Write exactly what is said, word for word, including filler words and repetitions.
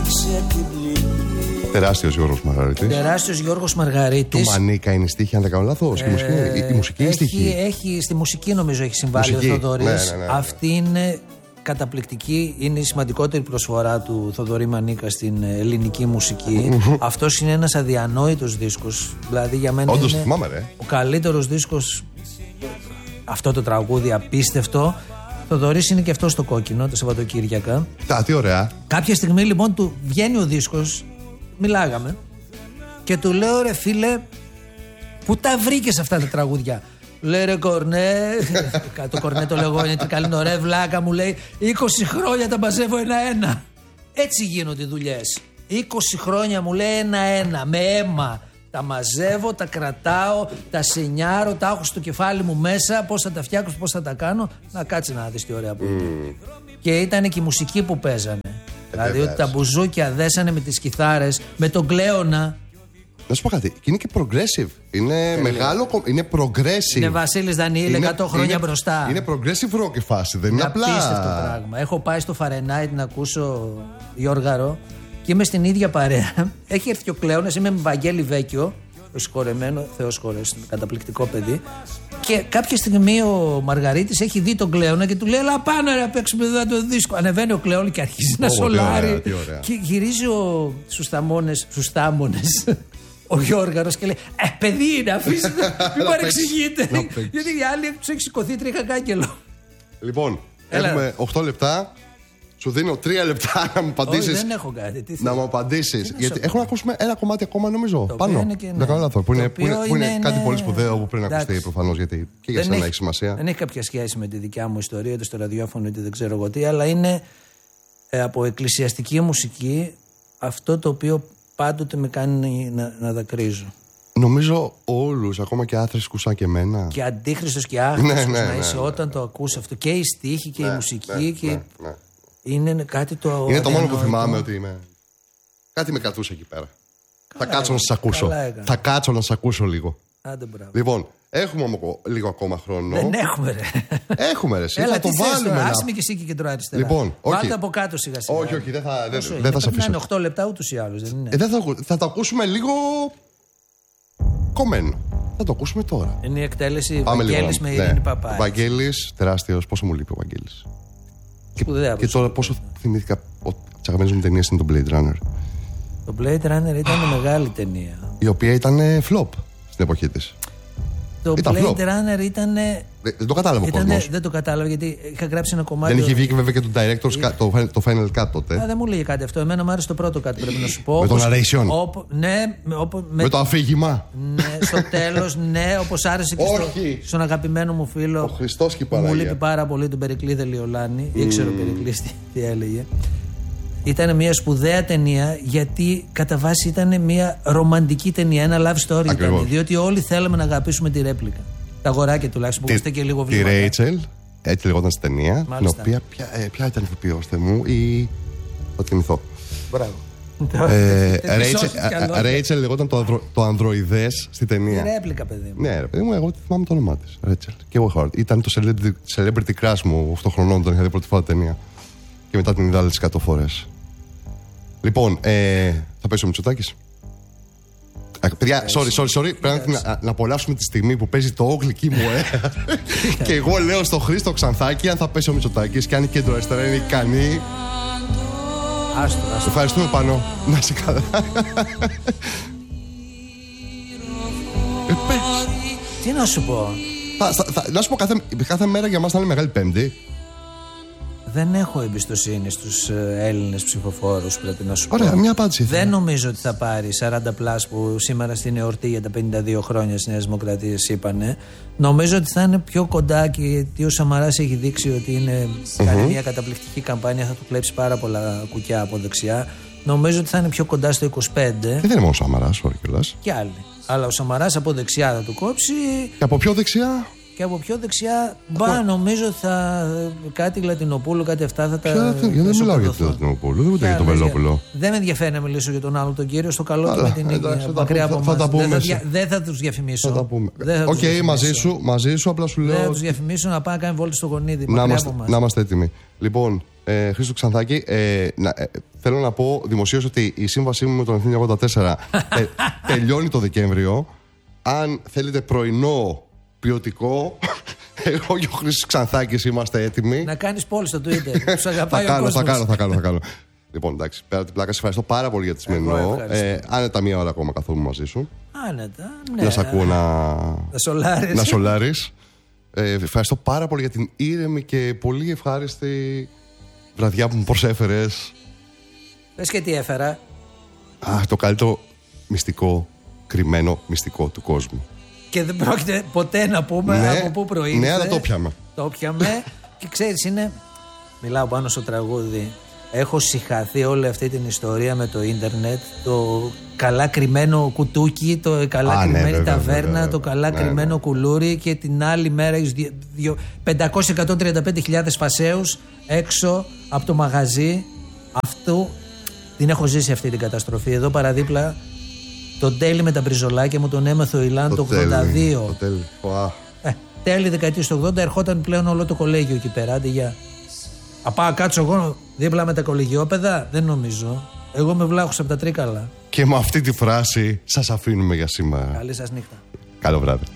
Τεράστιος Γιώργος Μαργαρίτης. Τεράστιος Γιώργος Μαργαρίτης. Του Μανίκα είναι η στίχη, αν δεν κάνω λάθος. Ε, η μουσική, η μουσική έχει, στίχη. Έχει, στη μουσική νομίζω έχει συμβάλει μουσική. Ο Θοδωρής. Ναι, ναι, ναι, ναι. Αυτή είναι καταπληκτική. Είναι η σημαντικότερη προσφορά του Θοδωρή Μανίκα στην ελληνική μουσική. Αυτός είναι ένας αδιανόητος δίσκος. Δηλαδή για μένα όντως, είναι θυμάμαι, ρε. ο καλύτερος δίσκος. Αυτό το τραγούδι απίστευτο. Θοδωρής είναι και αυτό στο κόκκινο τα Σαββατοκύριακα. Τα, τι ωραία. Κάποια στιγμή λοιπόν του βγαίνει ο δίσκος, μιλάγαμε και του λέω ρε φίλε, πού τα βρήκες αυτά τα τραγούδια? Λέει ρε Κορνέ, το Κορνέ το λέγω είναι τρικαλίνο, ρε βλάκα μου λέει, είκοσι χρόνια τα μαζεύω ένα-ένα. Έτσι γίνονται οι δουλειές. είκοσι χρόνια μου λέει ένα-ένα, με αίμα. Τα μαζεύω, τα κρατάω, τα σενιάρω, τα έχω στο κεφάλι μου μέσα. Πώς θα τα φτιάξω, πώς θα τα κάνω. Να κάτσε να δεις τι ωραία που είναι. Mm. Και ήταν και η μουσική που παίζανε. Ε, δηλαδή ότι τα μπουζούκια δέσανε με τις κιθάρες, με τον Κλέωνα. Να σου πω κάτι, είναι και progressive. Είναι Τελείω. μεγάλο, είναι progressive. Είναι Βασίλης Δανιήλ, είναι, εκατό χρόνια είναι, μπροστά. Είναι progressive rock η φάση, δεν είναι, είναι απλά. Απίστευτο πράγμα. Έχω πάει στο Φαρενάιτ να ακούσω Γιώργαρο. Και είμαι στην ίδια παρέα. Έχει έρθει ο Κλέωνας, είμαι με Βαγγέλη Βέκιο, το συγχωρεμένο, Θεός χωρέσει, καταπληκτικό παιδί. Και κάποια στιγμή ο Μαργαρίτης έχει δει τον Κλέωνα και του λέει: Ελά, πάνω να παίξουμε εδώ το δίσκο. Ανεβαίνει ο Κλέων και αρχίζει oh, να σολάρει. Και γυρίζει ο, στους θαμώνες, στους θάμονες ο Γιώργαρος και λέει: Ε, παιδί είναι, αφήστε το, μην παρεξηγείτε. Γιατί οι άλλοι του έχει σηκωθεί τρίχα κάγκελο. Λοιπόν, έχουμε οκτώ λεπτά. Σου δίνω τρία λεπτά να μου απαντήσεις. Όχι, δεν έχω κάτι. Τι να μου απαντήσεις. Γιατί έχω να ακούσουμε ένα κομμάτι ακόμα, νομίζω. Το πάνω. Είναι και, δεν κάνω λάθος. Που είναι, που είναι, που είναι, είναι κάτι είναι... πολύ σπουδαίο που πρέπει να ακουστεί προφανώς. Γιατί και για σένα έχει σημασία. Δεν έχει κάποια σχέση με τη δικιά μου ιστορία, είτε στο ραδιόφωνο, είτε δεν ξέρω εγώ τι. Αλλά είναι ε, από εκκλησιαστική μουσική αυτό το οποίο πάντοτε με κάνει να, να δακρύζω. Νομίζω όλους, ακόμα και άθρησκους σαν και εμένα. Και αντίχριστος και άχρηστος ναι, ναι, να ναι, είσαι ναι, όταν ναι. το ακούς αυτό. Και η στίχη και ναι, η μουσική. Ναι, και... ναι, ναι. Είναι κάτι το. Είναι το μόνο που θυμάμαι ότι είμαι. Κάτι με κρατούσε εκεί πέρα. Καλά, θα κάτσω να σας ακούσω. Θα κάτσω να σας ακούσω λίγο. Άντε, μπράβο. Λοιπόν, έχουμε όμως λίγο ακόμα χρόνο. Δεν έχουμε, ρε. Έχουμε, ρε. Έλα, θα το βάλουμε. Άσε με και εσύ και κεντροαριστερά. Λοιπόν, βάλτε από κάτω σιγά σιγά. Όχι, όχι, δεν θα, δεν, Όσο δεν θα σε αφήσω. Είναι οκτώ λεπτά ούτως ή άλλως, δεν είναι. Ε, δεν θα, θα το ακούσουμε λίγο κομμένο. Θα το ακούσουμε τώρα. Είναι η εκτέλεση Βαγγέλης με Ειρήνη ναι. Παπάη. Βαγγέλης, τεράστιος. Πόσο μου λείπει ο Βαγγέλης. Και, και τώρα πόσο θυμήθηκα ότι τις αγαπημένες μου ταινίες είναι το Blade Runner. Το Blade Runner ήταν oh. μεγάλη ταινία. Η οποία ήταν flop στην εποχή της. Το ήταν Blade flop. Runner ήταν. Δεν το κατάλαβε ο κόσμος. Δεν το κατάλαβε γιατί είχα γράψει ένα κομμάτι. Δεν είχε βγει και βέβαια και το director's το, το Final Cut τότε. Α, δεν μου λέγε κάτι αυτό. Εμένα μου άρεσε το πρώτο κάτι, πρέπει να σου πω. Με τον narration. Όπου, ναι, όπου, με, με το αφήγημα. Ναι, στο τέλος, ναι, όπως άρεσε και στο, στον αγαπημένο μου φίλο. Ο Χριστός και η Παναγία. Μου λείπει πάρα πολύ τον Περικλή Δελιολάνη. Mm. Ήξερε ο Περικλής τι, τι έλεγε. Ήταν μια σπουδαία ταινία γιατί κατά βάση ήταν μια ρομαντική ταινία. Ένα love story ήταν. Διότι όλοι θέλαμε να αγαπήσουμε τη ρέπλικα. Τα αγοράκια τουλάχιστον που είστε και λίγο βλήματα. Τη Ρέιτσελ, έτσι λεγόταν στη ταινία. Την οποία. Ποια, ε, ποια ήταν η ηθοποιός, Θεέ μου, ή. Θα θυμηθώ. Μπράβο. Ρέιτσελ λεγόταν το, ανδρο, το ανδροειδές στη ταινία. Τη ρέπλικα, παιδί μου. Ναι, ρε παιδί μου, εγώ θυμάμαι το όνομά της. Ρέιτσελ. Και εγώ είχα. Ήταν το celebrity, celebrity crush μου οκτώ χρονών, τον είχα δει πρώτη φορά ταινία. Και μετά την είδα άλλες εκατό φορές. Λοιπόν, ε, θα πέσει ο Μητσοτάκης. Παιδιά, sorry, sorry, sorry. Πρέπει να, να απολαύσουμε τη στιγμή που παίζει το όγλυκι μου, ε. Και εγώ λέω στο Χρήστο Ξανθάκη αν θα πέσει ο Μητσοτάκης και αν η κέντρο αριστερά είναι ικανή. Άστο, άστο. Ευχαριστούμε πάνω. Να είσαι καλά. ε, Τι να σου πω. Θα, θα, θα, να σου πω, κάθε, κάθε μέρα για μας θα είναι Μεγάλη Πέμπτη. Δεν έχω εμπιστοσύνη στους Έλληνες ψηφοφόρους, πρέπει να σου πω. Ωραία, μια απάντηση. Δεν νομίζω ότι θα πάρει σαράντα πλάς που σήμερα στην εορτή για τα πενήντα δύο χρόνια της Νέας Δημοκρατίας είπανε. Νομίζω ότι θα είναι πιο κοντά και γιατί ο Σαμαράς έχει δείξει ότι είναι, mm-hmm. κάνει μια καταπληκτική καμπάνια, θα του κλέψει πάρα πολλά κουκιά από δεξιά. Νομίζω ότι θα είναι πιο κοντά στο είκοσι πέντε. Και δεν είναι μόνο ο Σαμαράς, όχι κιόλας. Και άλλοι. Αλλά ο Σαμαράς από δεξιά θα του κόψει. Και από πιο δεξιά. Και από πιο δεξιά, μπα, νομίζω θα. Κάτι Λατινοπούλου, κάτι αυτά θα τα. Ποια, δεν μιλάω για τον Λατινοπούλου, δεν ούτε για τον Βελόπουλο. Δεν με ενδιαφέρει να μιλήσω για τον άλλο τον κύριο, στο καλό του με την ίδια. Μακριά από εμάς. Δεν θα τους διαφημίσω. Θα τα πούμε. Οκ, μαζί σου, μαζί σου, απλά σου λέω. Δεν θα τους διαφημίσω να πάνε να κάνει βόλτα στο γονίδι. Να είμαστε έτοιμοι. Λοιπόν, Ε, Χρήστο Ξανθάκη, ε, να, ε, θέλω να πω δημοσίως ότι η σύμβασή μου με τον Εθνία ογδόντα τέσσερα τε, τελειώνει το Δεκέμβριο. Αν θέλετε πρωινό ποιοτικό, εγώ και ο Χρήστος Ξανθάκης είμαστε έτοιμοι. Να κάνεις πόλη στο Twitter. Τους αγαπάει θα, ο κάνω, θα κόσμος. κάνω, θα κάνω, θα κάνω. Λοιπόν, εντάξει, πέρα από την πλάκα, σε ευχαριστώ πάρα πολύ για τη σημερινό. Ε, άνετα μία ώρα ακόμα καθόμουν μαζί σου. Άνετα, ναι. Να σ' ακούω να, να σολάρεις. να σολάρεις. Ε, ευχαριστώ πάρα πολύ για την ήρεμη και πολύ ευχάριστη βραδιά που μου προσέφερες. Πες και τι έφερα. Α, το καλύτερο μυστικό, κρυμμένο μυστικό του κόσμου. Και δεν πρόκειται ποτέ να πούμε ναι, από πού προήλθε. Ναι, αλλά το πιάμε. Το πιάμε. Και ξέρεις, είναι. Μιλάω πάνω στο τραγούδι. Έχω συχαθεί όλη αυτή την ιστορία με το ίντερνετ. Το καλά κρυμμένο κουτούκι, το καλά Α, κρυμμένη ναι, βέβαια, ταβέρνα, βέβαια. το καλά Ναι, κρυμμένο ναι. κουλούρι και την άλλη μέρα έχεις δυο- δυο- πεντακόσιες με εκατόν τριάντα πέντε χιλιάδες φασαίους έξω από το μαγαζί. Αυτό την έχω ζήσει αυτή την καταστροφή. Εδώ παραδίπλα τον τέλει με τα μπριζολάκια μου τον έμαθε ο Ιλάν το ογδόντα δύο. Το τέλει. Ουα. Ε, τέλη δεκαετίας του ογδόντα ερχόταν πλέον όλο το κολέγιο εκεί πέρα. Άντε για. Απά κάτσω εγώ δίπλα με τα κολεγιόπαιδα. Δεν νομίζω. Εγώ με βλάχωσα από τα τρίκαλα. Και με αυτή τη φράση σας αφήνουμε για σήμερα. Καλή σας νύχτα. Καλό βράδυ.